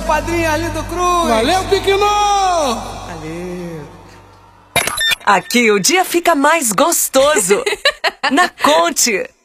padrinho Arlindo Cruz. Valeu, Piquinô! Valeu. Aqui o dia fica mais gostoso. Na Conte.